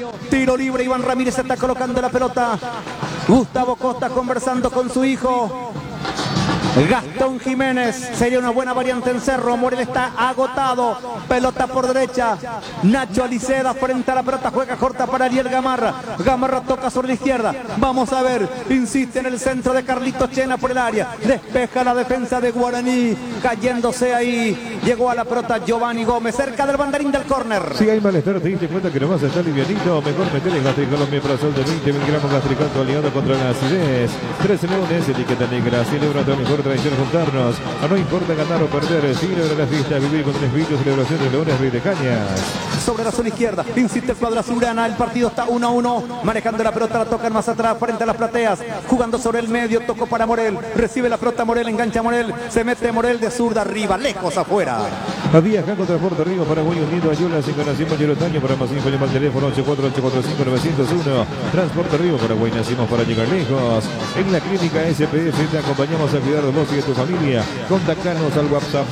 Tiro libre, Iván Ramírez está colocando la pelota. Gustavo Costa conversando con su hijo Gastón Jiménez. Sería una buena variante en Cerro. Morel está agotado. Pelota por derecha. Nacho Aliceda frente a la pelota. Juega corta para Ariel Gamarra. Gamarra toca sobre la izquierda. Vamos a ver. Insiste en el centro de Carlitos Chena por el área. Despeja la defensa de Guaraní. Cayéndose ahí. Llegó a la pelota Giovanni Gómez. Cerca del banderín del córner. Si hay malestar, te diste cuenta que nomás está livianito. Mejor meter el Gastricol Omeprazol de 20 miligramos Gastricol aliado contra la acidez. 13 leones, etiqueta negra. Celebra tu mejor tradición juntarnos. No importa ganar o perder. Celebra la fiesta. Vivir con un espíritu. Celebración de Leones Rey de Cañas. Sobre la zona izquierda. Insiste el cuadro azulgrana. El partido está 1-1. Manejando la pelota. La tocan más atrás. Frente a las plateas. Jugando sobre el medio. Tocó para Morel. Recibe la pelota Morel. Engancha Morel. Se mete Morel de zurda arriba. Lejos afuera. Viaja contra Puerto Rico, Paraguay unido, Ayulas, Encarnación Mayor Otaño, para más info llama al teléfono 84845-901. Transporte Río, Paraguay, nacimos para llegar lejos. En la clínica SPF te acompañamos a cuidar de vos y de tu familia. Contactanos al WhatsApp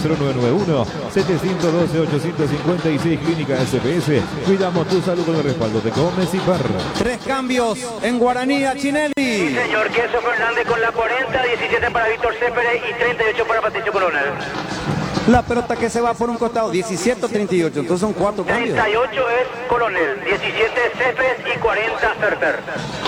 0991-712-856, clínica SPS. Cuidamos tu salud con el respaldo de Gómez y Parra. 3 cambios en Guaraní a Chinelli. Sí, señor, Queso Fernández con la 40, 17 para Víctor Céspedes y 38 para Patricio Coronel. La pelota que se va por un costado, 17-38, entonces son 4 cambios. 38 es Coronel, 17 Céspedes y 40 Certer.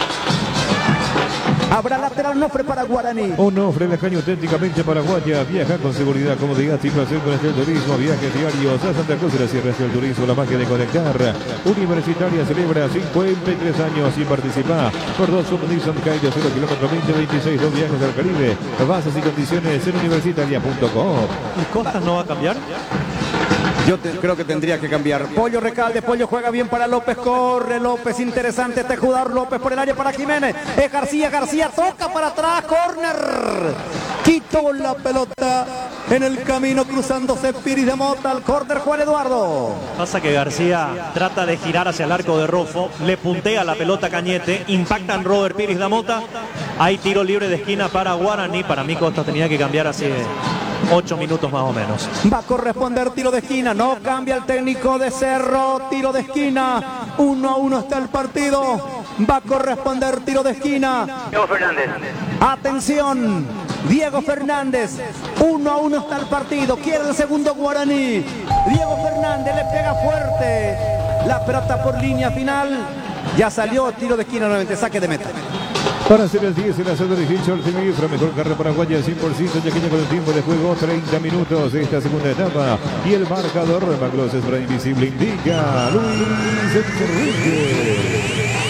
Habrá lateral Onofre para Guaraní. Onofre, la caña auténticamente paraguaya. Viaja con seguridad, comodidad y placer con el turismo. Viajes diarios a Santa Cruz de la Sierra del Turismo. La magia de conectar. Universitaria celebra 53 años y participa por 2 Nissan Cairo 0 kilómetro 2026. 2 viajes al Caribe. Bases y condiciones en universitaria.com. ¿Y Costas no va a cambiar? Yo creo que tendría que cambiar. Pollo Recalde, Pollo juega bien para López, corre López, interesante este jugador. López por el área para Jiménez. Es García, García toca para atrás, córner. Quitó la pelota en el camino cruzándose Piris de Mota al córner Juan Eduardo. Pasa que García trata de girar hacia el arco de Rofo, le puntea la pelota a Cañete, impactan Robert Piris de Mota. Hay tiro libre de esquina para Guaraní. Para mí Costas tenía que cambiar hace 8 minutos más o menos. Va a corresponder tiro de esquina. No cambia el técnico de Cerro. Tiro de esquina. 1-1 está el partido. Va a corresponder tiro de esquina. Diego Fernández. Atención. Diego Fernández. 1-1 está el partido. Quiere el segundo Guaraní. Diego Fernández le pega fuerte. La pelota por línea final. Ya salió tiro de esquina nuevamente. Saque de meta. Para hacer el 10 en la zona de Hitchell, la mejor carrera paraguaya 100%, ya que con el tiempo de juego 30 minutos de esta segunda etapa. Y el marcador de Maglos es para invisible indica Luis Enrique.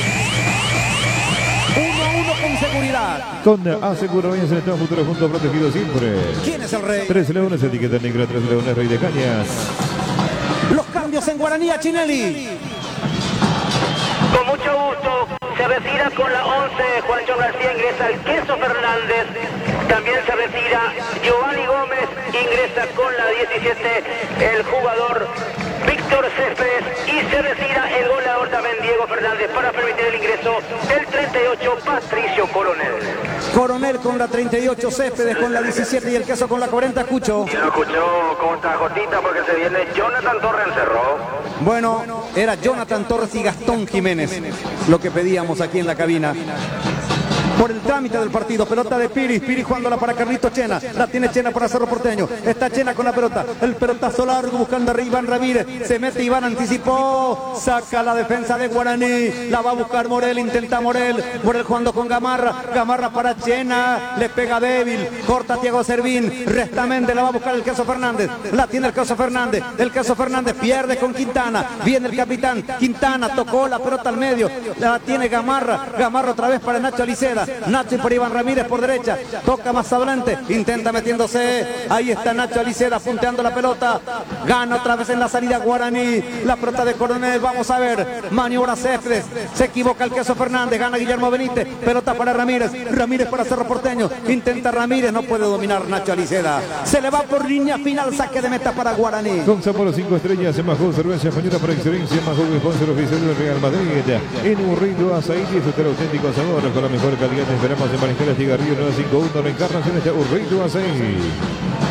1-1 con seguridad. Con aseguradoras en Estado Futuro junto protegido siempre. ¿Quién es el rey? 3 leones, etiqueta negra, 3 leones, Rey de Cañas. Los cambios en Guaraní a Chinelli. Con mucho gusto, se retira con la 11 Juan John García, ingresa el Queso Fernández. También se retira Giovanni Gómez, ingresa con la 17 el jugador Víctor Céspedes y se retira el goleador también Diego Fernández para permitir el ingreso del 38 Patricio Coronel. Coronel con la 38, Céspedes con la 17 y el Queso con la 40, Cucho. Y lo escuchó con esta jotita porque se viene Jonathan Torres en Cerro. Bueno, era Jonathan Torres y Gastón Jiménez lo que pedíamos aquí en la cabina. Por el trámite del partido, pelota de Piris, Piris jugándola para Carlitos Chena, la tiene Chena para Cerro Porteño, está Chena con la pelota, el pelotazo largo buscando a Iván Ramírez, se mete Iván, anticipó, saca la defensa de Guaraní, la va a buscar Morel, intenta Morel jugando con Gamarra, Gamarra para Chena, le pega débil, corta Thiago Servín, restamente la va a buscar el Queso Fernández, la tiene el Queso Fernández pierde con Quintana, viene el capitán, Quintana tocó la pelota al medio, la tiene Gamarra, Gamarra otra vez para Nacho Aliceda, Nacho y por Iván Ramírez por derecha, toca más adelante, intenta metiéndose, ahí está Nacho Aliceda punteando la pelota, gana otra vez en la salida Guaraní, la pelota de Coronel, vamos a ver, maniobra Céspedes, se equivoca el Queso Fernández, gana Guillermo Benítez, pelota para Ramírez, Ramírez para Cerro Porteño, intenta Ramírez, no puede dominar Nacho Aliceda, se le va por línea final, saque de meta para Guaraní. Con sabor 5 estrellas, Majón Cerveza Española por excelencia, Majón sponsor oficial del Real Madrid, en Urrido Aceite, disfrutar auténtico sabor con la mejor calidad. Te esperamos en Mariscal Estigarrillo 951, la Encarnación está Urrido Aceite. Jonathan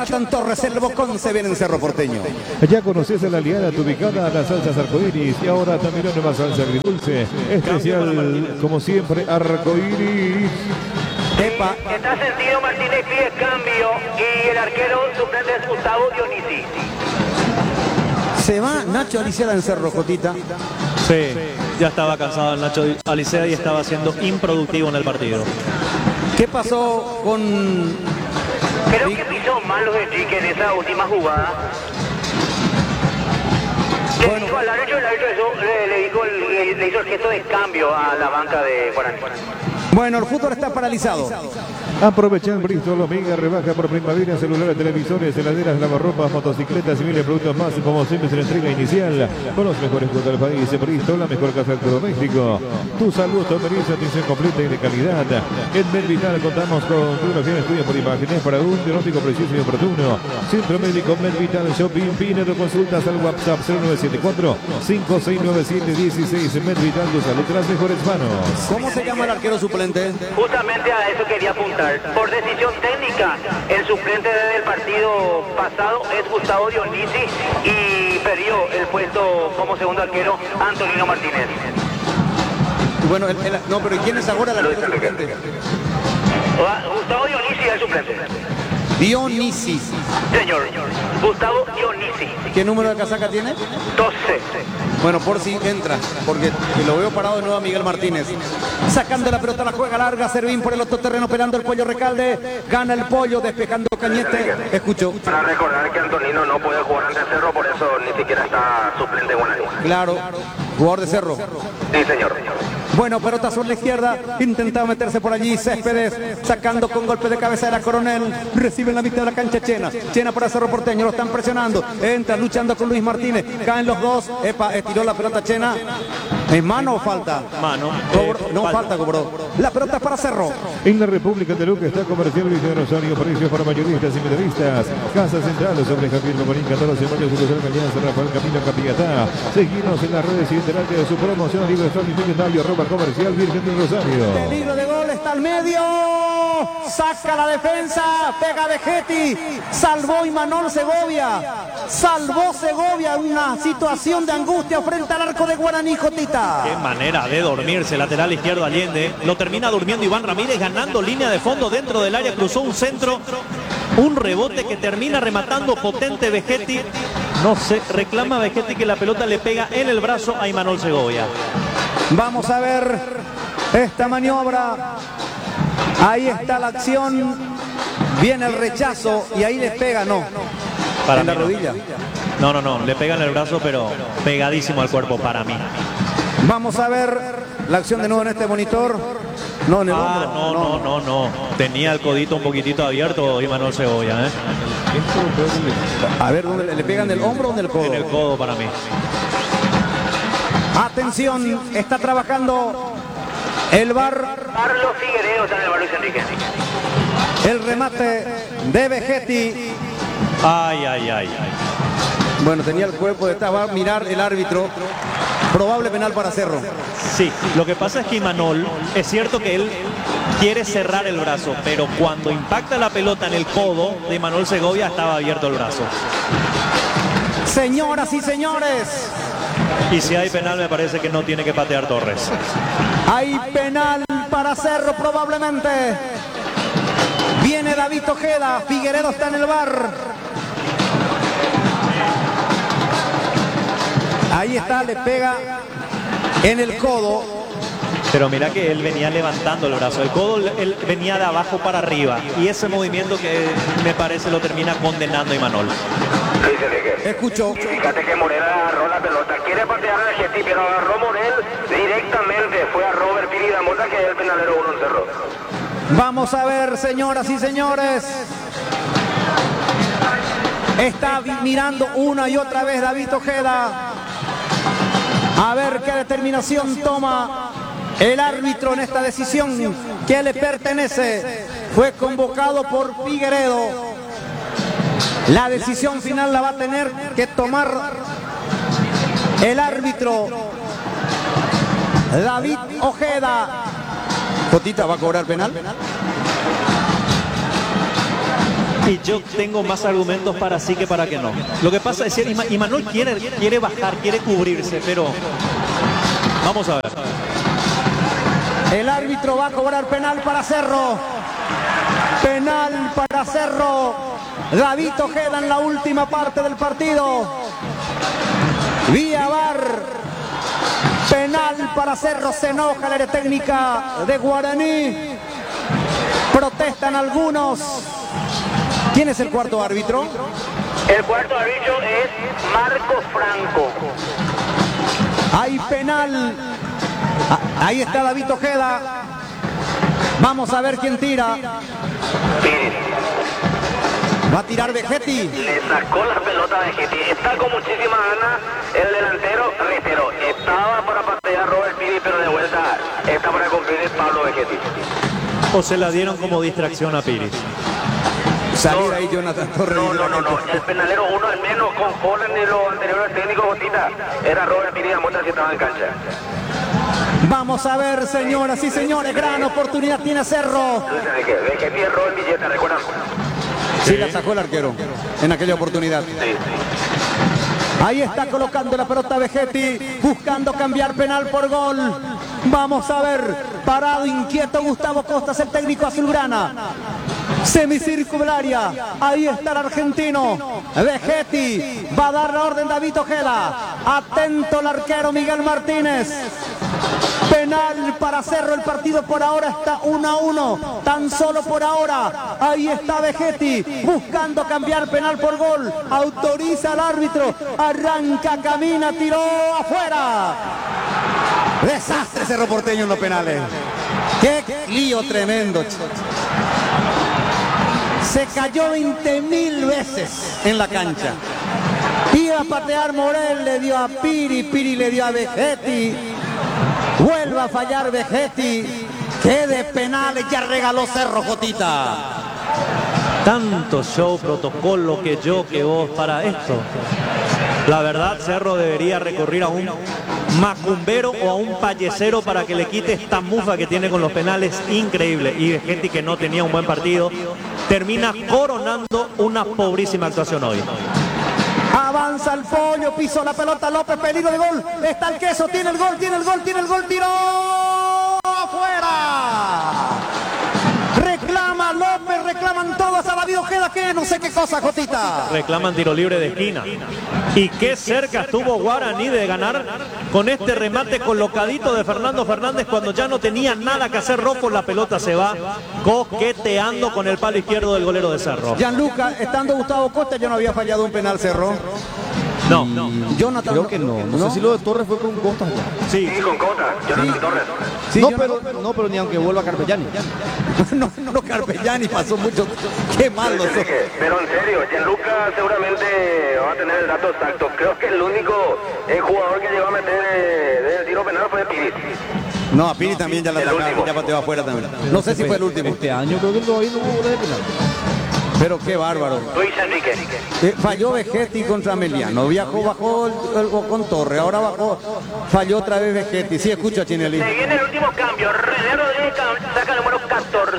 Jonathan Torres, el Bocón se viene en Cerro Porteño. Ya conoces a la aliada ubicada a las salsas arcoíris y ahora también una nueva salsa agridulce. Especial, como siempre, arcoíris. Epa, Está sentido Martínez, pide cambio y el arquero suplente es Gustavo Dionisi. se va Nacho Alicea en Cerro, Jotita. Sí, ya estaba cansado el Nacho Alicea y estaba siendo improductivo en el partido. ¿Qué pasó con...? Creo que pisó mal los Enrique en esa última jugada. Le dijo al árbitro, el árbitro le hizo el gesto de cambio a la banca de Guaraní. Bueno, el fútbol está paralizado. Aprovechan Bristol Omega, rebaja por primavera, celulares, televisores, heladeras, lavarropas, motocicletas y miles de productos más, como siempre en la entrega inicial. Con los mejores productos del país, Bristol, la mejor casa electrodoméstico. Tu salud te merece atención completa y de calidad. En Medvital contamos con tecnología de estudio por imágenes para un diagnóstico preciso y oportuno. Centro Médico Medvital Shopping, Pinedo, consultas al WhatsApp 0974-569716. Medvital, tu salud en las mejores manos. ¿Cómo se llama el arquero suplente? Justamente a eso quería apuntar. Por decisión técnica, el suplente del partido pasado es Gustavo Dionisi y perdió el puesto como segundo arquero Antonino Martínez. Bueno, no, pero ¿quién es ahora el arquero suplente? Gustavo Dionisi es el suplente. Dionisi. Señor, Gustavo Dionisi. ¿Qué número de casaca tiene? 12. Bueno, por si entra, porque lo veo parado de nuevo a Miguel Martínez. Sacando la pelota, la juega larga, Servín por el otro terreno, pelando el Pollo Recalde. Gana el Pollo, despejando Cañete. Escucho. Para recordar que Antonino no puede jugar ante Cerro, por eso ni siquiera está suplente en Guaraní. Claro, jugador de Cerro. Sí, señor. Bueno, pelota sobre la izquierda, intentaba meterse por allí Céspedes, sacando con golpe de cabeza de la Coronel, recibe en la mitad de la cancha Chena para Cerro Porteño, lo están presionando, entra luchando con Luis Martínez, caen los dos, estiró la pelota Chena, ¿en mano o falta? Mano. No, falta cobró, la pelota es para Cerro. En la República de Luque está Comercial Villa de Rosario, precios para mayoristas y minoristas. Casa Central sobre Javier Lomorín, 14 de mayo, sucursal Cañas, Rafael Camino Capiatá. Seguimos en las redes y enterarte de su promoción aniversario millonario, Comercial Virgen del Rosario. Peligro de gol, está al medio. Saca la defensa, pega Vegetti. Salvó Imanol Segovia. Salvó Segovia una situación de angustia frente al arco de Guaraní, Jotita. Qué manera de dormirse, lateral izquierdo Allende. Lo termina durmiendo Iván Ramírez, ganando línea de fondo dentro del área. Cruzó un centro, un rebote que termina rematando potente Vegetti. No se reclama Vegetti que la pelota le pega en el brazo a Imanol Segovia. Vamos a ver esta maniobra. Ahí está la acción. Viene el rechazo y ahí les pega, no. Para en la mí rodilla. No, le pega en el brazo, pero pegadísimo al cuerpo para mí. Vamos a ver la acción de nuevo en este monitor. No, en el hombro. No. Tenía el codito un poquitito abierto Imanol Segovia, ¿eh? A ver, ¿dónde le pegan, el hombro o en el codo? En el codo para mí. Atención, está trabajando el VAR. Carlos Figueredo está en el bar Luis Enrique. El remate de Vegetti. Ay. Bueno, tenía el cuerpo de estaba mirar el árbitro. Probable penal para Cerro. Sí, lo que pasa es que Imanol, es cierto que él quiere cerrar el brazo, pero cuando impacta la pelota en el codo de Imanol Segovia estaba abierto el brazo. Señoras y señores, Y si hay penal me parece que no tiene que patear Torres. hay penal para Cerro probablemente. Viene David Ojeda, Figueredo está en el VAR. Ahí está, le pega en el codo. Pero mira que él venía levantando el brazo. El codo él venía de abajo para arriba. Y ese movimiento que me parece lo termina condenando a Imanol. Luis Enrique. Escucho. Fíjate que Morel agarró la pelota. Quiere patear a Vegetti, pero agarró Morel directamente. Fue a Robert Piri Damota, que es el penalero 1 en Cerro. Vamos a ver, señoras y señores. Está mirando una y otra vez David Ojeda. A ver qué determinación toma el árbitro en esta decisión que le pertenece. Fue convocado por Figueredo. La decisión final la va a tener que tomar el árbitro David Ojeda. Jotita, ¿va a cobrar penal? Y yo tengo más argumentos para sí que para que no. Lo que pasa es que Imanol quiere bajar, quiere cubrirse, pero vamos a ver. El árbitro va a cobrar penal para Cerro. Penal para Cerro. David Ojeda en la última parte del partido. Vía VAR. Penal para Cerro. Se enoja la área técnica de Guaraní. Protestan algunos. ¿Quién es el cuarto árbitro? El cuarto árbitro es Marco Franco. Hay penal. Ahí está David Ojeda. Vamos a ver quién tira. Piris. Va a tirar Vegetti. Le sacó la pelota a Vegetti. Está con muchísima ganas el delantero. Reitero, estaba para patear Robert Piris, pero de vuelta está para cumplir Pablo Vegetti. O se la dieron como distracción a Piris. Salir ahí Jonathan Torres. No. El penalero uno al menos con Holland y los anteriores técnicos Botita era Robert Piris Damota si estaba en cancha. Vamos a ver, señoras y señores, gran oportunidad tiene Cerro. Vegetti erró el billete, ¿recuerdan? Sí, la sacó el arquero en aquella oportunidad. Sí. Ahí está colocando la pelota Vegetti, buscando cambiar penal por gol. Vamos a ver, parado, inquieto Gustavo Costas, el técnico azulgrana. Semicircularia, ahí está el argentino. Vegetti, va a dar la orden David Ojeda. Atento el arquero Miguel Martínez. Penal para Cerro, el partido por ahora está 1-1, tan solo por ahora. Ahí está Vegetti, buscando cambiar penal por gol. Autoriza al árbitro, arranca, camina, tiró afuera. Desastre Cerro Porteño en los penales. Qué lío tremendo. Se cayó 20.000 veces en la cancha. Iba a patear Morel, le dio a Piri, Piri le dio a Vegetti. Vuelve a fallar Vegetti. Que de penales ya regaló Cerro, Jotita. Tanto show, protocolo, que yo, que vos para esto. La verdad, Cerro debería recurrir a un macumbero o a un payesero para que le quite esta mufa que tiene con los penales. Increíble. Y Vegetti, que no tenía un buen partido, termina coronando una pobrísima actuación hoy. Avanza el pollo, pisó la pelota López, peligro de gol. Está el queso, tiene el gol, tiró afuera. Reclama López, reclaman todos a David Ojeda, que no sé qué cosa, Jotita. Reclaman tiro libre de esquina. Y qué cerca estuvo Guaraní de ganar con este remate colocadito de Fernando Fernández cuando ya no tenía nada que hacer Rofo. La pelota se va coqueteando con el palo izquierdo del golero de Cerro. Gianluca, estando Gustavo Costa, ya no había fallado un penal Cerro. No. Jonathan, creo que no sé si lo de Torres fue con Costa. Sí, con Cota, Jonathan Torres. Sí, pero ni aunque vuelva Carpellani. no, Carpellani pasó mucho. Qué mal lo sos. Pero en serio, Gianluca seguramente va a tener el dato exacto. Creo que el único jugador que llegó a meter el tiro penal fue Piris. No, a Piri también ya la sacaron, ya pateó afuera también. No sé si fue el último. Este año creo que ahí no hubo de penal. Pero qué bárbaro. Luis Enrique. Falló Vegetti contra Meliano. Bajó el con Torre. Ahora falló otra vez Vegetti. Sí, escucha a Chinelli. Se viene el último cambio. René Rodríguez saca el número 14.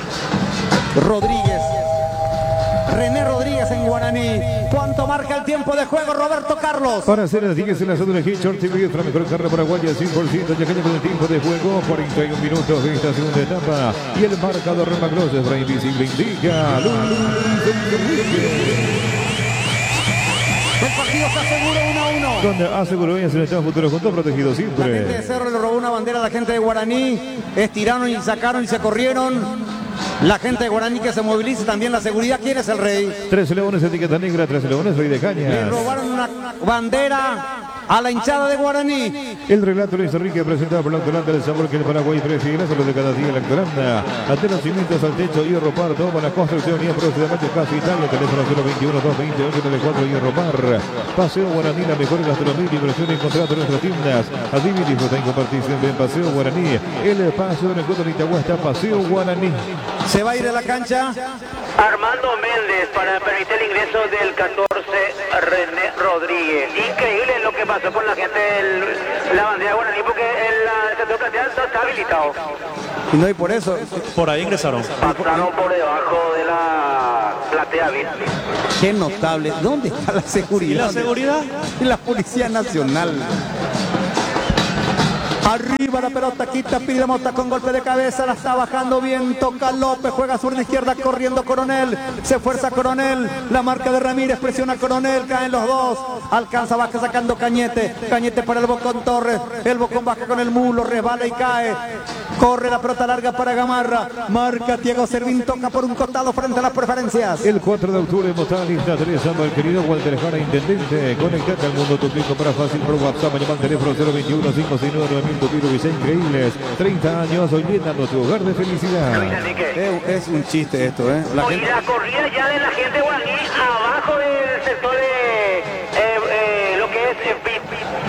René Rodríguez en Guaraní. ¿Cuánto marca el tiempo de juego, Roberto Carlos? Para hacer las 10 en la zona de Hitchcock TV, la mejor carrera paraguaya, 100%, llegando con el tiempo de juego, 41 minutos de esta segunda etapa. Y el marcador Remagros de Fray Invisible indica El partido se aseguró 1-1. donde aseguró en el futuro junto protegido La gente de siempre. Cerro le robó una bandera a la gente de Guaraní. Estiraron y sacaron y se corrieron. La gente de Guaraní que se moviliza, también la seguridad. ¿Quién es el rey? 13 leones, etiqueta negra, 13 leones, rey de Le cañas. robaron una bandera a la hinchada de Guaraní. El relato Luis Enrique presentado por la Octolanda del sabor que el Paraguay prefiere, solo de cada día la Octolanda. Ante los cimientos al techo, Hierro Par, toma la construcción y aproximadamente casi Italia, teléfono 021-228-94, Hierro Par. Paseo Guaraní, la mejor gastronomía y inversión en contrato en nuestras tiendas. Adivina y disfruta en compartir siempre en Paseo Guaraní. El paseo en el Coto de Itagüá está Paseo Guaraní. Se va a ir de la cancha. Armando Méndez para permitir el ingreso del 14 René Rodríguez. Increíble lo que pasó con la gente de la bandera Guaraní porque el sector plateado está habilitado. Y no, y por eso, Por ahí ingresaron. Pasaron por debajo de la platea VIP. qué notable. ¿Dónde está la ¿Y seguridad? la seguridad? Y la Policía Nacional. Arriba la pelota, quita Piri Mota con golpe de cabeza, la está bajando bien, toca López, juega sur de izquierda, corriendo Coronel, se fuerza Coronel, la marca de Ramírez, presiona Coronel, caen los dos, alcanza, baja sacando Cañete, Cañete para el Bocón Torres, el Bocón baja con el mulo, resbala y cae, corre la pelota larga para Gamarra, marca Diego Servín, toca por un costado frente a las preferencias. El 4 de octubre, Motali está aterrizando el querido Walter Jara, intendente. Conectate al mundo, tu pico para fácil por WhatsApp. Llama al teléfono 021-569-9000. Tu pico, Vicente, increíbles. 30 años, hoy llenando tu hogar de felicidad. Es un chiste esto, ¿eh? La Hoy gente... la corrida ya de la gente guaraní abajo del sector de lo que es VIP.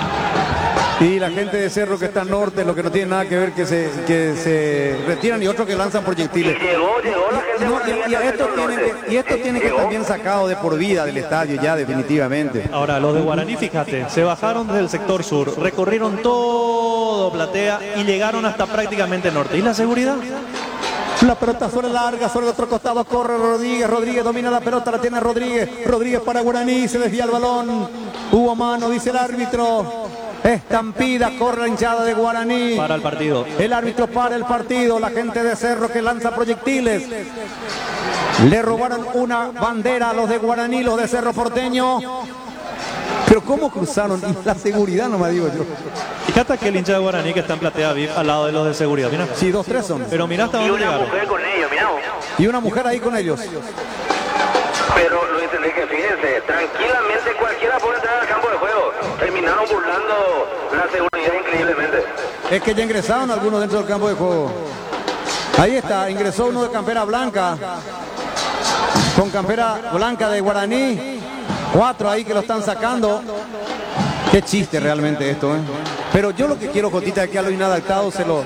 Y la gente de Cerro que está al norte, lo que no tiene nada que ver, que se retiran, y otros que lanzan proyectiles. Llegó la gente No, guaraní y al esto sector tiene norte. que, y esto tiene que estar bien sacado de por vida del estadio ya, definitivamente. Ahora, los de Guaraní, fíjate, se bajaron desde el sector sur, recorrieron todo Platea y llegaron hasta prácticamente el norte. ¿Y la seguridad? La pelota sobre larga, sobre el otro costado corre Rodríguez, Rodríguez domina la pelota, la tiene Rodríguez, Rodríguez para Guaraní, se desvía el balón, hubo mano, dice el árbitro, estampida, corre la hinchada de Guaraní. Para el partido. El árbitro para el partido, la gente de Cerro que lanza proyectiles. Le robaron una bandera a los de Guaraní, los de Cerro Porteño. Pero ¿cómo cruzaron? Y la seguridad, no me digo yo. Fíjate que el hincha de Guaraní que está en Platea VIP al lado de los de seguridad. Mira. Sí, 2-3 son. Pero mira hasta Y dónde una llegaron. mujer con ellos, mirá. Y una mujer ahí con ellos. Pero Luis Enrique, fíjense, tranquilamente cualquiera puede entrar al campo de juego. Terminaron burlando la seguridad increíblemente. Es que ya ingresaron algunos dentro del campo de juego. Ahí está, ingresó uno de campera blanca. Con campera blanca de Guaraní. 4 ahí que lo están sacando. Qué chiste realmente esto, ¿eh? Pero yo lo que quiero, Jotita, es que a lo inadaptado se lo...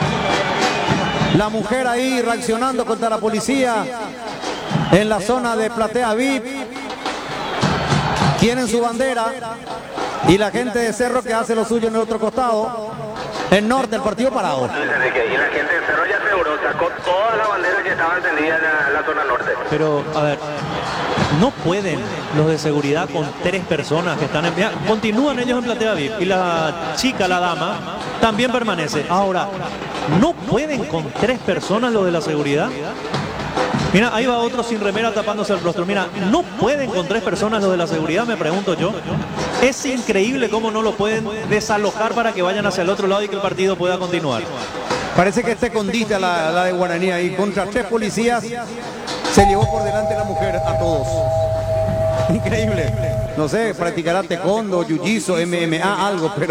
La mujer ahí reaccionando contra la policía en la zona de Platea VIP. Quieren su bandera. Y la gente de Cerro que hace lo suyo en el otro costado. El norte, el partido parado. Luis Enrique, y la gente de Cerro ya aseguró, sacó toda la bandera que estaba encendida en la zona norte. Pero, a ver, no pueden los de seguridad con 3 personas que están en... Mira, continúan ellos en Platea VIP y la chica, la dama, también permanece. Ahora, ¿no pueden con 3 personas los de la seguridad? Mira, ahí va otro sin remera tapándose el rostro. Mira, ¿no pueden con 3 personas los de la seguridad? Me pregunto yo. Es increíble cómo no lo pueden desalojar para que vayan hacia el otro lado y que el partido pueda continuar. Parece que esté condita la de Guaraní ahí. Contra 3 policías se llevó por delante la mujer a todos. Increíble. No sé, practicará taekwondo, jiu-jitsu, MMA, algo, pero...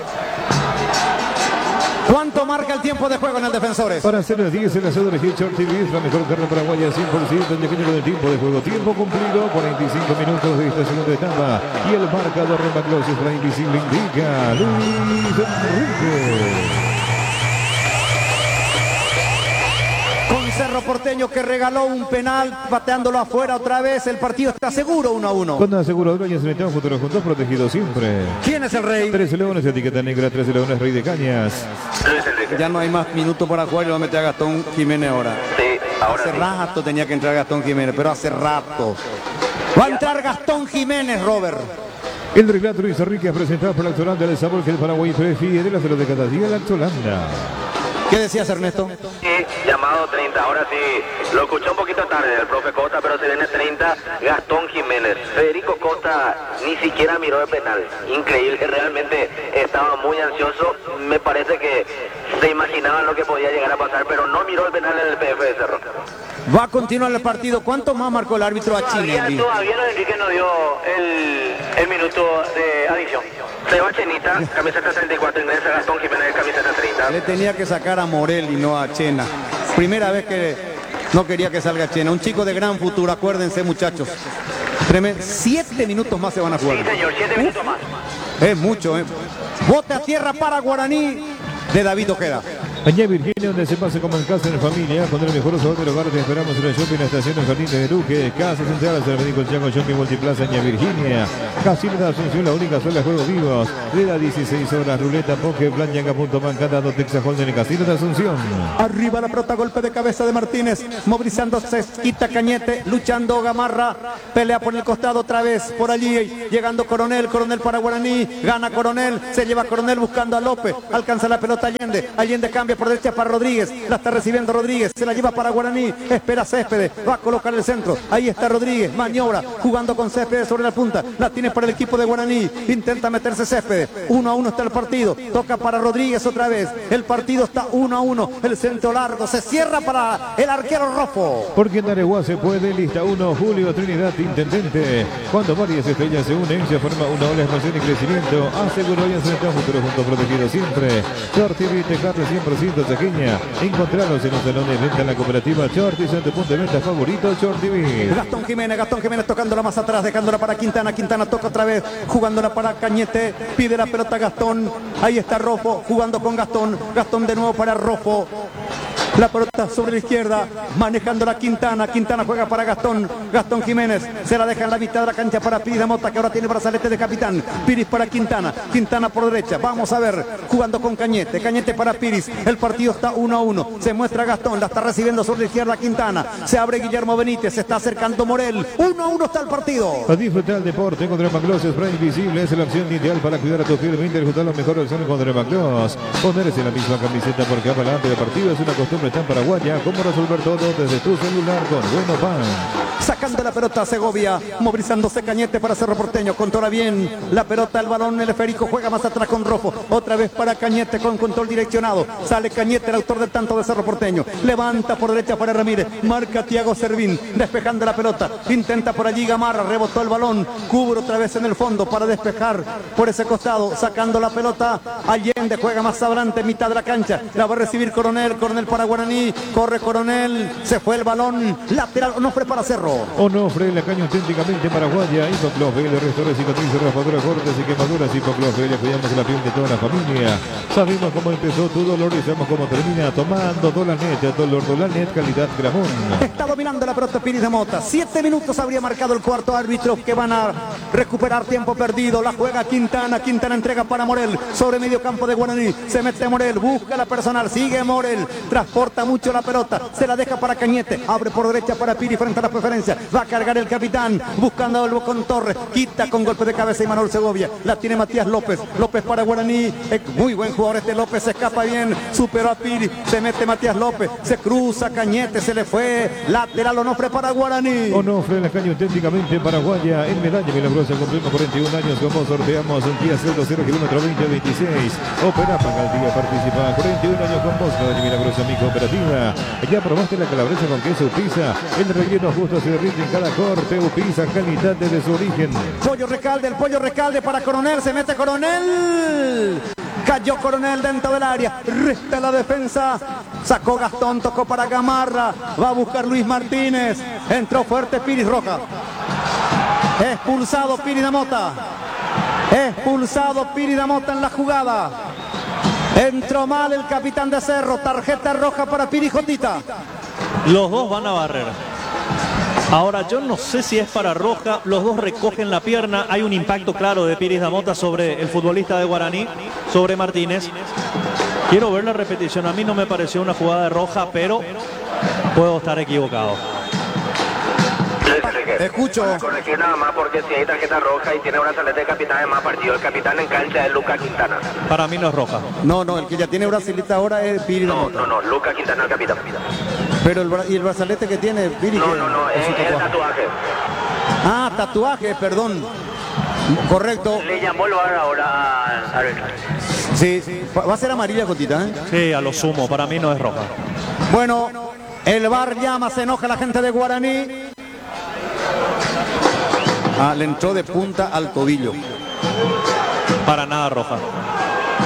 ¿Cuánto marca el tiempo de juego en el Defensores? Para hacer las 10 en la ciudad de Hitchcock TV, es la mejor carne paraguaya 100%, el pequeño del tiempo de juego. Tiempo cumplido, 45 minutos de esta segunda etapa. Y el marcador en Bacloses para invisible indica Luis Enrique. Con Cerro Porteño que regaló un penal, pateándolo afuera otra vez. El partido está seguro 1-1. Con aseguradora y Ensanetado Futuro Juntos, protegido siempre. ¿Quién es el rey? 13 Leones, etiqueta negra, 13 Leones, Rey de Cañas. Luis Enrique. Ya no hay más minutos para jugar y lo va a meter a Gastón Jiménez ahora. Sí, ahora Hace sí. rato tenía que entrar Gastón Jiménez, pero hace rato. Va a entrar Gastón Jiménez, Robert. El relato Luis Enrique presentado por la Actolanda del sabor que el Paraguay prefiere de la de cada día, la Actolanda. ¿Qué decías, Ernesto? Sí, llamado 30, ahora sí, lo escuché un poquito tarde el profe Costa, pero se viene 30, Gastón Jiménez. Federico Costa ni siquiera miró el penal, increíble, realmente estaba muy ansioso, me parece que se imaginaban lo que podía llegar a pasar, pero no miró el penal en el PF de Cerro. Va a continuar el partido. ¿Cuánto más marcó el árbitro a Chinelli? Todavía Luis Enrique no dio el minuto de adición. Se va Chenita, camiseta 34, ingresa Gastón Jiménez, camiseta 30. Le tenía que sacar a Morel y no a Chena. Primera vez que no quería que salga Chena. Un chico de gran futuro, acuérdense, muchachos. 7 minutos más se van a jugar. Sí, señor, 7 minutos más. Es mucho, ¿eh? Bote a tierra para Guaraní de David Ojeda. Allá en Virginia, donde se pase como en casa en familia, con el mejor sabor del hogar, te esperamos en el shopping Estación en Jardín de Luque, Casa Central, el médico Chaco Shopping Multiplaza, Allá Virginia. Casino de Asunción, la única sola juegos vivos. De las 16 horas, ruleta, poke, plan, yanga.man, cantando Texas Hold'em en el Casino de Asunción. Arriba la pelota, golpe de cabeza de Martínez, movilizándose, quita Cañete, luchando Gamarra, pelea por el costado otra vez, por allí, llegando Coronel para Guaraní, gana Coronel, se lleva Coronel buscando a López, alcanza la pelota Allende cambia por derecha para Rodríguez, la está recibiendo Rodríguez, se la lleva para Guaraní, espera Céspedes, va a colocar el centro, ahí está Rodríguez, maniobra, jugando con Céspedes sobre la punta, la tiene para el equipo de Guaraní, intenta meterse Céspedes, 1-1 está el partido, toca para Rodríguez otra vez, el partido está 1-1, el centro largo, se cierra para el arquero Rofo. Porque en Areguá se puede, lista 1, Julio Trinidad, intendente. Cuando varias estrellas se unen, se forma una ola de expansión y crecimiento. Aseguró y enfrenta futuro junto protegido siempre. Short TV Tecate 100% Cequeña. Encontrarlos en un salón de venta en la cooperativa Short y en tu punto de venta favorito, Short TV. Gastón Jiménez tocándola más atrás, dejándola para Quintana toca otra vez, jugándola para Cañete, pide la pelota Gastón, ahí está Rofo, jugando con Gastón de nuevo para Rofo. La pelota sobre la izquierda, manejándola Quintana juega para Gastón Jiménez, se la deja en la mitad de la cancha para Piris de Mota, que ahora tiene brazalete de capitán. Piris para Quintana por derecha, vamos a ver, jugando con Cañete para Piris, el partido está 1-1, se muestra Gastón, la está recibiendo sobre la izquierda Quintana, se abre Guillermo Benítez, se está acercando Morel, 1-1 está el partido. A disfrutar el deporte contra Macloss, Spray Invisible es la opción ideal para cuidar a tu piel, juntar las mejores opciones contra Macloss. Ponerse la misma camiseta porque adelante del partido es una costumbre tan paraguaya como resolver todo desde tu celular con Bueno Pan. Sacando la pelota a Segovia, movilizándose Cañete para Cerro Porteño, controla bien la pelota, el balón, el esférico, juega más atrás con Rofo, otra vez para Cañete con control direccionado, sale Cañete, el autor del tanto de Cerro Porteño, levanta por derecha para Ramírez, marca Tiago Servín, despejando la pelota, intenta por allí Gamarra, rebotó el balón, cubre otra vez en el fondo para despejar por ese costado, sacando la pelota, Allende juega más adelante, mitad de la cancha, la va a recibir Coronel para Guaraní, corre Coronel, se fue el balón, lateral, Onofre para Cerro. Onofre, la caña auténticamente paraguaya. Hipoclofel, restaura cicatrices, raspadura, cortes y quemaduras. Hipoclofel, cuidamos la piel de toda la familia. Sabemos cómo empezó tu dolor y sabemos cómo termina. Tomando Dolanet, dolor Dolanet, calidad Gramón. Está dominando la pelota Piris de Mota. 7 minutos habría marcado el cuarto árbitro, que van a recuperar tiempo perdido. La juega Quintana entrega para Morel sobre medio campo de Guaraní. Se mete Morel, busca la personal, sigue Morel, transporta mucho la pelota, se la deja para Cañete, abre por derecha para Piri frente a la preferencia, va a cargar el capitán, buscando algo con Torres, quita con golpe de cabeza y Manuel Segovia, la tiene Matías López para Guaraní, muy buen jugador este López, se escapa bien, superó a Piri, se mete Matías López, se cruza Cañete, se le fue, lateral Onofre para Guaraní. Onofre, la caña auténticamente paraguaya, en medalla milagrosa, cumplimos 41 años, como sorteamos un Kia Celto 0 kilómetro 2026, Opera Pagal participa, 41 años con vos, medalla milagrosa, mi cooperativa. Ya probaste la calabresa con queso Upisa, el relleno justo se derrite en cada corte, Upisa, calidad desde su origen. El pollo Recalde para Coronel, se mete Coronel. Cayó Coronel dentro del área, resta la defensa, sacó Gastón, tocó para Gamarra, va a buscar Luis Martínez, entró fuerte Piris Roja, expulsado Piris de Mota, en la jugada, entró mal el capitán de Cerro, tarjeta roja para Piris Jotita. Los dos van a barrer. Ahora yo no sé si es para roja, los dos recogen la pierna, hay un impacto claro de Piris de Mota sobre el futbolista de Guaraní, sobre Martínez. Quiero ver la repetición, a mí no me pareció una jugada de roja, pero puedo estar equivocado. Escucho. Para corregir nada más, porque si hay tarjeta roja y tiene brazalete de capitán en más partido, el capitán en cancha es Lucas Quintana. Para mí no es roja. No, el que ya tiene braceleta ahora es Piris de Mota. No, Lucas Quintana el capitán. Pero y el brazalete que tiene Piris. No, es el tatuaje. Ah, tatuaje, perdón. Correcto. Le llamó el VAR ahora al árbitro. Sí, va a ser amarilla, Jotita, ¿eh? Sí, a lo sumo, para mí no es roja. Bueno, el VAR llama, se enoja la gente de Guaraní. Le entró de punta al tobillo. Para nada roja.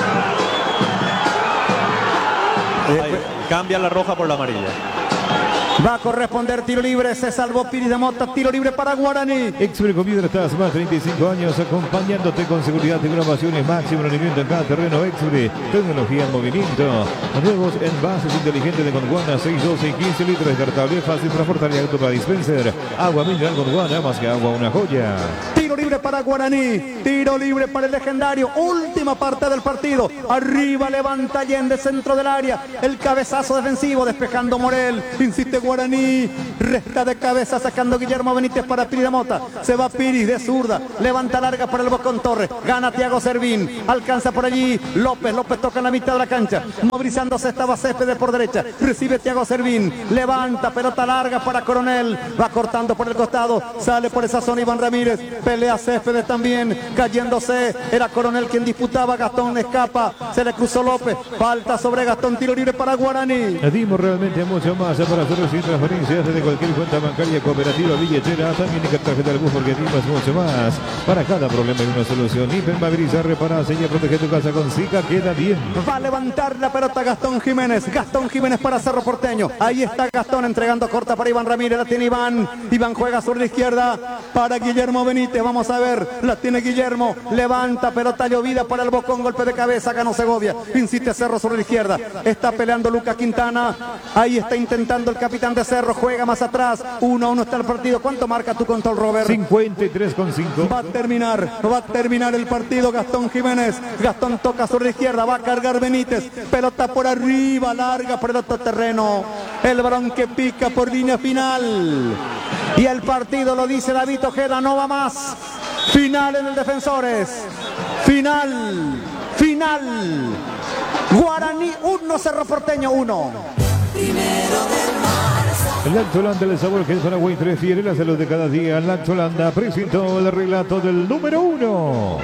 Ahí, cambia la roja por la amarilla. Va a corresponder tiro libre, se salvó Piris de Mota, tiro libre para Guaraní. Exbre Computer estás más 35 años acompañándote con seguridad y grabaciones, máximo rendimiento en cada terreno. Exbre, tecnología en movimiento, nuevos envases inteligentes de Gondwana, 6, 12 y 15 litros, descartable, fácil transportar y auto para dispenser. Agua mineral Gondwana, más que agua, una joya. Tiro libre para Guaraní, tiro libre para el legendario, última parte del partido. Arriba levanta Allende, centro del área, el cabezazo defensivo, despejando Morel, insiste Guaraní, resta de cabeza sacando Guillermo Benítez para Piris de Mota, se va Piris de zurda, levanta larga para el Bocón Torres, gana Thiago Servín, alcanza por allí López toca en la mitad de la cancha, movilizándose estaba Céspedes por derecha, recibe Thiago Servín, levanta, pelota larga para Coronel, va cortando por el costado, sale por esa zona Iván Ramírez, pelea Céspedes también, cayéndose, era Coronel quien disputaba, Gastón escapa, se le cruzó López, falta sobre Gastón, tiro libre para Guaraní. Dimos realmente mucho más para hacer sin transferencias desde cualquier cuenta bancaria, cooperativa, billetera, también en tarjeta del bus, porque dimos mucho más. Para cada problema hay una solución. Impermeabilizar, reparar, sellar, protege tu casa con Zika, queda bien. Va a levantar la pelota Gastón Jiménez para Cerro Porteño. Ahí está Gastón entregando corta para Iván Ramírez, la tiene Iván juega sobre la izquierda para Guillermo Benítez, vamos a ver, la tiene Guillermo, levanta, pelota llovida para el Bocón, golpe de cabeza, ganó Segovia, insiste Cerro sobre la izquierda, está peleando Lucas Quintana, ahí está intentando el capitán de Cerro, juega más atrás, 1-1 está el partido. ¿Cuánto marca tu control, Robert? 53,5. Va a terminar el partido Gastón Jiménez. Gastón toca sobre la izquierda, va a cargar Benítez, pelota por arriba, larga por el otro terreno, el balón que pica por línea final y el partido, lo dice David Ojeda, no va más. Final en el Defensores, final. Guaraní 1, Cerro Porteño 1. Lactolanda, el sabor que Sonagüey prefiere, la salud de cada día. Lactolanda presentó el relato del número 1.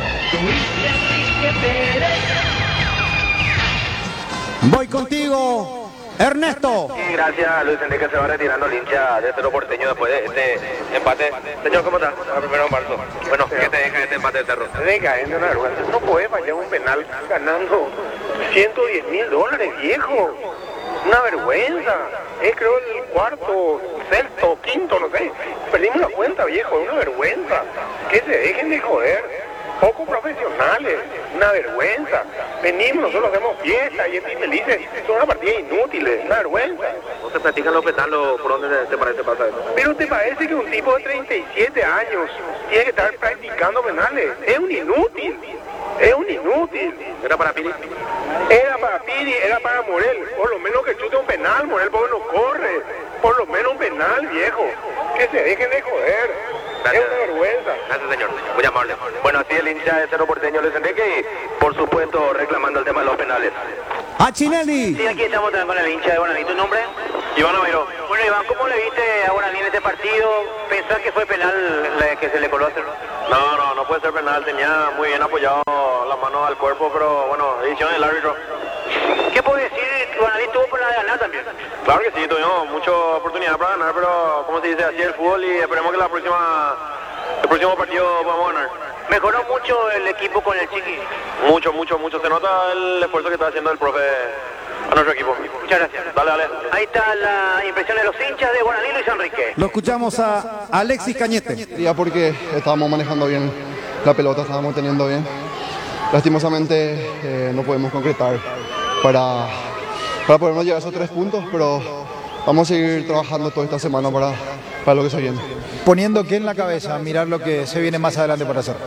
Voy contigo, Ernesto. Sí, gracias, Luis Enrique. Se va retirando el hincha de Cerro Porteño después de este empate. Señor, ¿cómo está? Primero en marzo. Bueno, ¿qué te deja este empate de Cerro? Venga, es una vergüenza. No puede fallar un penal ganando $110,000, viejo. Una vergüenza. Es creo el cuarto, sexto, quinto, no sé. Perdimos la cuenta, viejo. Es una vergüenza. Que se dejen de joder. Poco profesionales. Una vergüenza. Venimos, nosotros hacemos fiesta y estoy felices. Son una partida inútiles. Una vergüenza. ¿No se practican los penales? ¿Por dónde te parece pasa eso? Pero ¿te parece que un tipo de 37 años tiene que estar practicando penales? Es un inútil. Es un inútil. ¿Era para Piri? Era para Piri, era para Morel. Por lo menos que chute un penal, Morel, porque no corre. Por lo menos un penal, viejo. Que se dejen de joder. Gracias. Es una vergüenza. Gracias, señor. Muy amable. Bueno, así el hincha de Cerro Porteño Luis Enrique y, por supuesto, reclamando el tema de los penales. A Chinelli. Sí, aquí estamos también con el hincha de Guaraní. ¿Tu nombre? Iván Omeiro. Bueno, Iván, ¿cómo le viste a Guaraní en este partido? ¿Pensás que fue penal que se le coló a Cerro? No puede ser penal. Tenía muy bien apoyado las manos al cuerpo, pero bueno, decisión del árbitro. ¿Qué puede decir que Guaraní tuvo para ganar también? Claro que sí, tuvimos mucha oportunidad para ganar, pero como se dice, así es el fútbol y esperemos que el próximo partido podamos ganar. Mejoró mucho el equipo con el Chiqui. Mucho. Se nota el esfuerzo que está haciendo el profe a nuestro equipo. Muchas gracias. Dale. Ahí está la impresión de los hinchas de Guaraní, Luis Enrique. Lo escuchamos a Alexis Cañete. Ya porque estábamos manejando bien la pelota, estábamos teniendo bien. Lastimosamente no podemos concretar para podernos llegar a esos 3 puntos, pero vamos a seguir trabajando toda esta semana para lo que se viene. Poniendo que en la cabeza, mirar lo que se viene más adelante para hacer.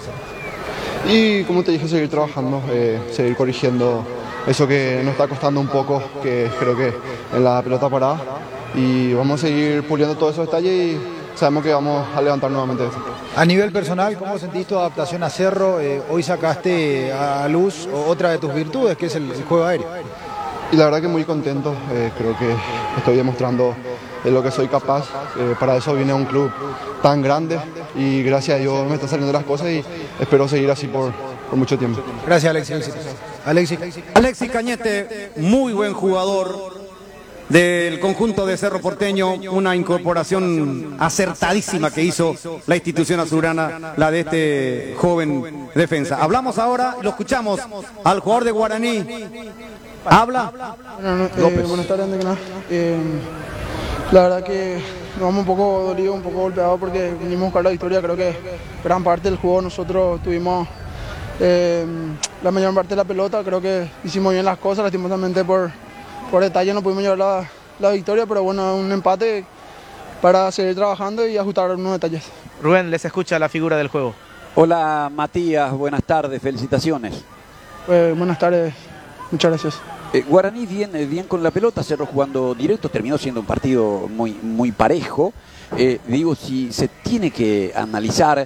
Y como te dije, seguir trabajando, seguir corrigiendo eso que nos está costando un poco, que creo que en la pelota parada. Y vamos a seguir puliendo todos esos detalles y sabemos que vamos a levantar nuevamente eso. A nivel personal, ¿cómo sentís tu adaptación a Cerro? Hoy sacaste a luz otra de tus virtudes, que es el juego aéreo. Y la verdad que muy contento, creo que estoy demostrando lo que soy capaz. Para eso vine a un club tan grande y gracias a Dios me están saliendo las cosas y espero seguir así por mucho tiempo. Gracias, Alexis. Alexis Cañete, muy buen jugador del conjunto de Cerro Porteño, una incorporación acertadísima que hizo la institución azulgrana, la de este joven defensa. Hablamos ahora, lo escuchamos al jugador de Guaraní. Habla. López. Buenas tardes, La verdad que nos vamos un poco dolidos, un poco golpeados porque vinimos a buscar la victoria. Creo que gran parte del juego nosotros tuvimos la mayor parte de la pelota. Creo que hicimos bien las cosas, lastimosamente por detalle no pudimos llevar la victoria, pero bueno, un empate para seguir trabajando y ajustar unos detalles. Rubén, les escucha la figura del juego. Hola Matías, buenas tardes, felicitaciones. Buenas tardes, muchas gracias. Guaraní bien con la pelota, Cerro jugando directo, terminó siendo un partido muy parejo. Digo, si se tiene que analizar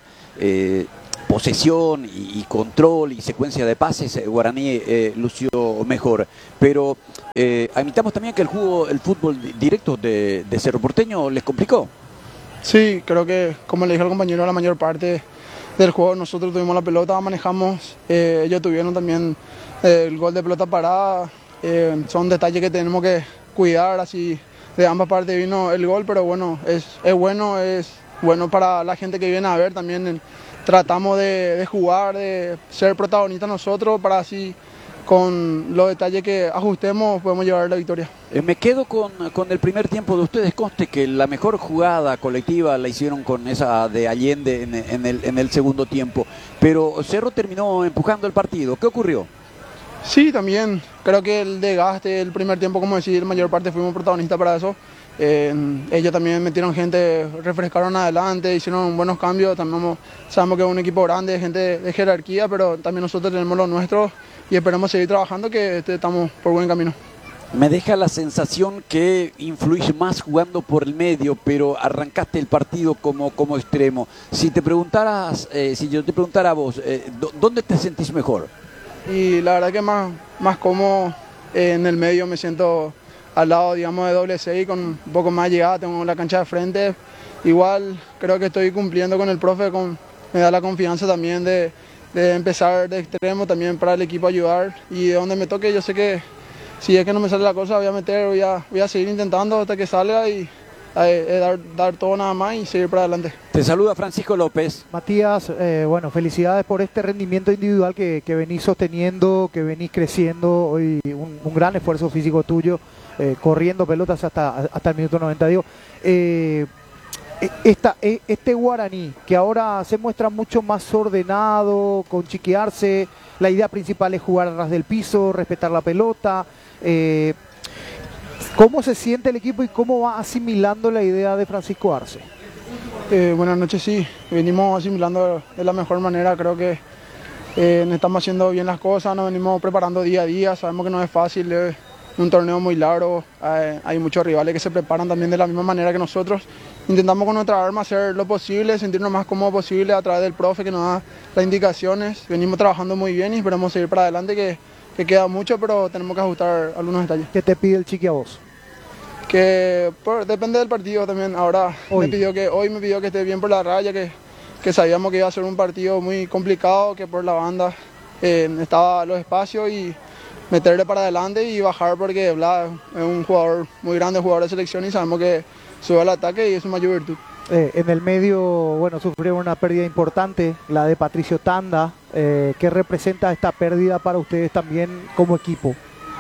posesión y control y secuencia de pases, Guaraní lució mejor. Pero admitamos también que el fútbol directo de Cerro Porteño les complicó. Sí, creo que, como le dije al compañero, la mayor parte del juego nosotros tuvimos la pelota, manejamos, ellos tuvieron también el gol de pelota parada. Son detalles que tenemos que cuidar, así de ambas partes vino el gol, pero bueno, es bueno para la gente que viene a ver también. Tratamos de jugar, de ser protagonistas nosotros para así con los detalles que ajustemos podemos llevar la victoria. Me quedo con el primer tiempo de ustedes. Conste que la mejor jugada colectiva la hicieron con esa de Allende en el segundo tiempo, pero Cerro terminó empujando el partido. ¿Qué ocurrió? Sí, también creo que el desgaste, el primer tiempo, como decir, la mayor parte fuimos protagonistas para eso. Ellos también metieron gente, refrescaron adelante, hicieron buenos cambios. También sabemos que es un equipo grande, gente de jerarquía, pero también nosotros tenemos lo nuestro y esperemos seguir trabajando, que estamos por buen camino. Me deja la sensación que influís más jugando por el medio, pero arrancaste el partido como extremo. Si yo te preguntara a vos, ¿dónde te sentís mejor? Y la verdad que más cómodo en el medio, me siento al lado, digamos, de doble 6 con un poco más llegada, tengo la cancha de frente. Igual creo que estoy cumpliendo con el profe, me da la confianza también de empezar de extremo también para el equipo ayudar, y de donde me toque yo sé que si es que no me sale la cosa voy a meter, voy a seguir intentando hasta que salga y dar todo nada más y seguir para adelante. Te saluda Francisco López. Matías, bueno, felicidades por este rendimiento individual que venís sosteniendo, que venís creciendo. Hoy un gran esfuerzo físico tuyo, corriendo pelotas hasta el minuto 90. Digo, este Guaraní, que ahora se muestra mucho más ordenado, con chiquearse, la idea principal es jugar a ras del piso, respetar la pelota. ¿Cómo se siente el equipo y cómo va asimilando la idea de Francisco Arce? Buenas noches, sí, venimos asimilando de la mejor manera. Creo que estamos haciendo bien las cosas, nos venimos preparando día a día. Sabemos que no es fácil, es un torneo muy largo, hay muchos rivales que se preparan también de la misma manera que nosotros. Intentamos con nuestra arma hacer lo posible, sentirnos más cómodos posible a través del profe que nos da las indicaciones. Venimos trabajando muy bien y esperamos seguir para adelante, que queda mucho, pero tenemos que ajustar algunos detalles. ¿Qué te pide el Chiqui a vos? Que depende del partido también. Ahora hoy me pidió que esté bien por la raya, que sabíamos que iba a ser un partido muy complicado, que por la banda estaba los espacios y meterle para adelante y bajar, porque Blas es un jugador muy grande, jugador de selección, y sabemos que sube al ataque y es su mayor virtud. En el medio, bueno, sufrieron una pérdida importante, la de Patricio Tanda. ¿Qué representa esta pérdida para ustedes también como equipo?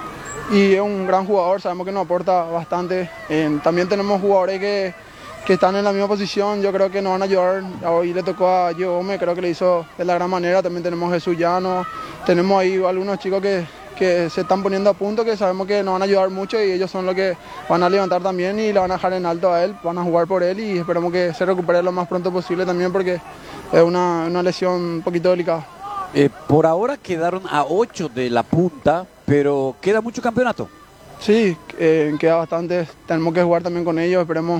Y es un gran jugador, sabemos que nos aporta bastante. También tenemos jugadores que están en la misma posición, yo creo que nos van a ayudar. Hoy le tocó a Gio Gómez, creo que le hizo de la gran manera. También tenemos a Jesús Llano, tenemos ahí algunos chicos que se están poniendo a punto, que sabemos que nos van a ayudar mucho, y ellos son los que van a levantar también y le van a dejar en alto a él, van a jugar por él, y esperamos que se recupere lo más pronto posible también, porque es una lesión un poquito delicada. Por ahora quedaron a 8 de la punta, pero queda mucho campeonato. Sí, queda bastante, tenemos que jugar también con ellos, esperemos,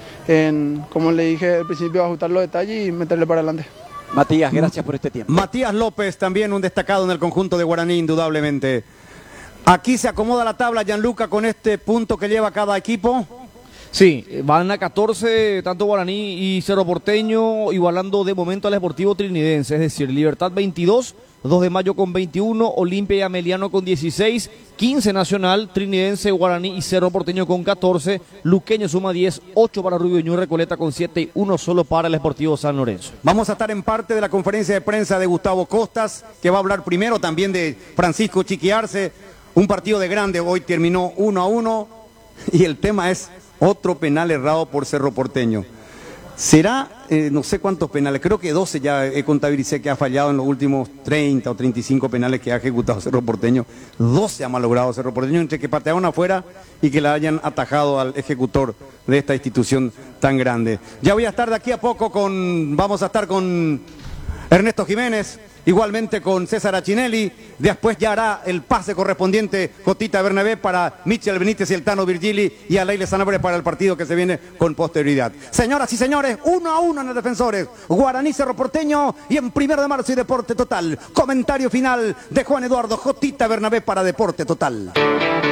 como le dije al principio, ajustar los detalles y meterle para adelante. Matías, gracias por este tiempo. Matías López, también un destacado en el conjunto de Guaraní, indudablemente. Aquí se acomoda la tabla, Gianluca, con este punto que lleva cada equipo. Sí, van a 14, tanto Guaraní y Cerro Porteño, igualando de momento al Deportivo Trinidense, es decir, Libertad 22, 2 de Mayo con 21, Olimpia y Ameliano con 16, 15 Nacional, Trinidense, Guaraní y Cerro Porteño con 14, Luqueño suma 10, 8 para Rubio Ñu, Recoleta con 7 y 1 solo para el Deportivo San Lorenzo. Vamos a estar en parte de la conferencia de prensa de Gustavo Costas, que va a hablar primero también de Francisco Chiqui Arce. Un partido de grande, hoy terminó 1-1 y el tema es Otro penal errado por Cerro Porteño. Será, no sé cuántos penales, creo que 12 ya contabilicé que ha fallado en los últimos 30 o 35 penales que ha ejecutado Cerro Porteño. 12 ha malogrado Cerro Porteño, entre que patearon afuera y que la hayan atajado al ejecutor de esta institución tan grande. Ya voy a estar de aquí a poco vamos a estar con Ernesto Jiménez, igualmente con César Achinelli. Después ya hará el pase correspondiente Cotita Bernabé para Michel Benítez y el Tano Virgili y a Leile Sanabria para el partido que se viene con posterioridad. Señoras y señores, 1-1 en los defensores. Guaraní Cerro Porteño y en 1 de marzo y Deporte Total. Comentario final de Juan Eduardo Cotita Bernabé para Deporte Total.